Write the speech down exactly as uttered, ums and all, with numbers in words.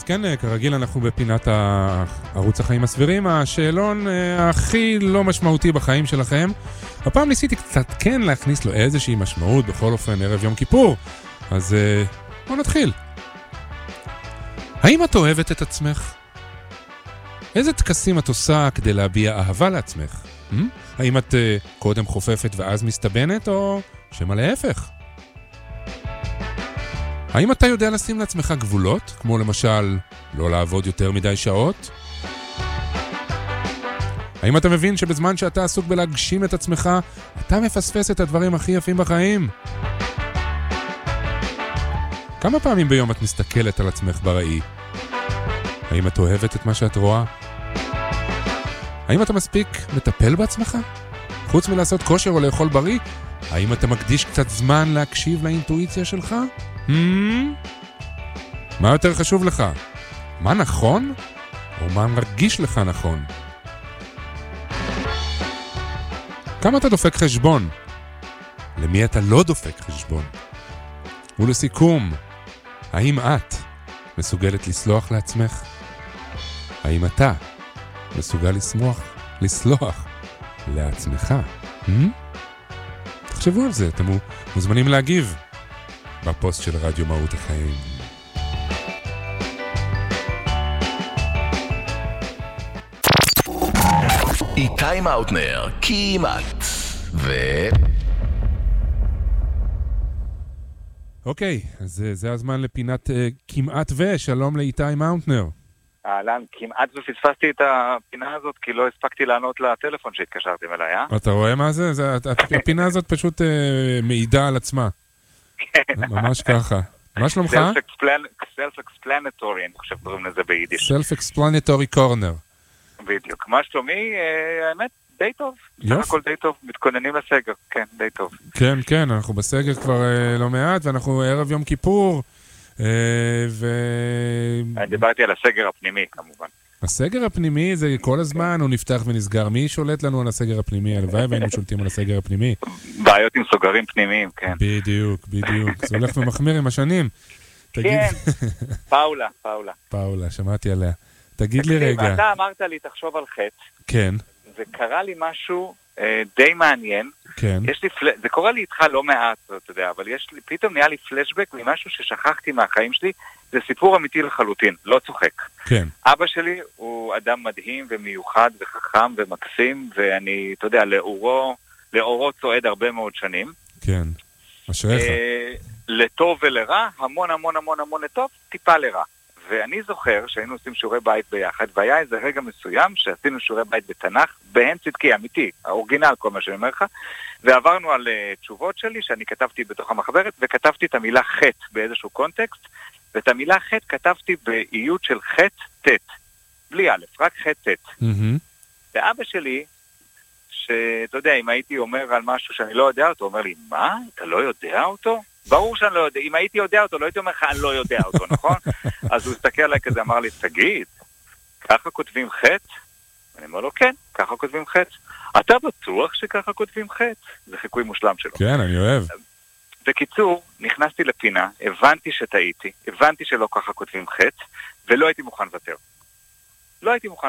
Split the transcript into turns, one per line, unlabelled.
כן, כרגיל אנחנו בפינת ערוץ החיים הסבירים, השאלון הכי לא משמעותי בחיים שלכם. הפעם ניסיתי קצת כן להכניס לו איזושהי משמעות, בכל אופן ערב יום כיפור. אז בוא נתחיל. האם את אוהבת את עצמך? איזה טקסים את עושה כדי להביע אהבה לעצמך? Hmm? האם את uh, קודם חופפת ואז מסתבנת, או שמה להפך? האם אתה יודע לשים לעצמך גבולות, כמו למשל לא לעבוד יותר מדי שעות? האם אתה מבין שבזמן שאתה עסוק בלהגשים את עצמך, אתה מפספס את הדברים הכי יפים בחיים? כמה פעמים ביום את מסתכלת על עצמך בראי? האם את אוהבת את מה שאת רואה? האם אתה מספיק מטפל בעצמך? חוץ מלעשות כושר או לאכול בריא, האם אתה מקדיש קצת זמן להקשיב לאינטואיציה שלך? Hmm? מה יותר חשוב לך? מה נכון? או מה מרגיש לך נכון? כמה אתה דופק חשבון? למי אתה לא דופק חשבון? ולסיכום, האם את מסוגלת לסלוח לעצמך? האם אתה מסוגל לסמוך, לסלוח לעצמך? Hmm? תחשבו על זה, אתם מוזמנים להגיב בפוסט של רדיו מהות החיים.
איתי מאוטנר, כמעט ו...
אוקיי, אז זה הזמן לפינת uh, כמעט ו... שלום לאיתי מאוטנר.
אהלן, כמעט ופספסתי את הפינה הזאת, כי לא הספקתי לענות לטלפון שהתקשרתם אליי, אה?
אתה רואה מה זה? זה הפינה הזאת פשוט uh, מעידה על עצמה.
כן.
ממש ככה. מה שלומך?
Self-explanatory, אני חושב קוראים לזה ביידיש.
Self-explanatory corner.
בדיוק. מה שלומי, האמת, די טוב.
יופי.
סך הכל די טוב, מתכוננים לסגר, כן, די טוב.
כן, כן, אנחנו בסגר כבר uh, לא מעט, ואנחנו ערב יום כיפור, uh, ו...
אני דיברתי על הסגר הפנימי, כמובן.
הסגר הפנימי זה כל הזמן, הוא נפתח ונסגר. מי שולט לנו על הסגר הפנימי? הלוואי והיינו שולטים על הסגר הפנימי.
בעיות עם סוגרים פנימיים, כן.
בדיוק, בדיוק. זה הולך ומחמיר עם השנים.
כן, פאולה, פאולה.
פאולה, שמעתי עליה. תגיד לי רגע.
אתה אמרת לי, תחשוב על חטא.
כן.
וקרה לי משהו אה, די מעניין.
כן.
יש לי פל... זה קורה לי איתך לא מעט, אתה יודע, אבל יש לי, פתאום נהיה לי פלשבק ממשהו ששכחתי מהחיים שלי. זה סיפור אמיתי לחלוטין, לא צוחק.
כן.
אבא שלי הוא אדם מדהים ומיוחד וחכם ומקסים, ואני, אתה יודע, לאורו, לאורו צועד הרבה מאוד שנים.
כן. אשריך.
אה, לטוב ולרע, המון המון המון המון לטוב, טיפה לרע. ואני זוכר שהיינו עושים שיעורי בית ביחד, והיה איזה רגע מסוים שעשינו שיעורי בית בתנ"ך, בהן צדקי, אמיתי, האורגינל, כל מה שאני אומר לך, ועברנו על uh, תשובות שלי שאני כתבתי בתוך המחברת, וכתבתי את המילה חטא באיזשהו קונטקסט, ואת המילה חטא כתבתי באיות של חטא טט, בלי א', רק חטא טט.
Mm-hmm.
ואבא שלי, שאתה יודע, אם הייתי אומר על משהו שאני לא יודע אותו, הוא אומר לי, מה? אתה לא יודע אותו? ברור שאני לא יודע, אם הייתי יודע אותו, לא הייתי אומר לך, אני לא יודע אותו, נכון? אז הוא הסתכל עליי כזה, אמר לי, תגיד, ככה כותבים חטא? אני אומר לו, כן, ככה כותבים חטא. אתה בטוח שככה כותבים חטא? זה חיקוי מושלם שלו.
כן, אני אוהב.
בקיצור, נכנסתי לפינה, הבנתי שטעיתי, הבנתי שלא ככה כותבים חטא, ולא הייתי מוכן לוותר. לא הייתי מוכן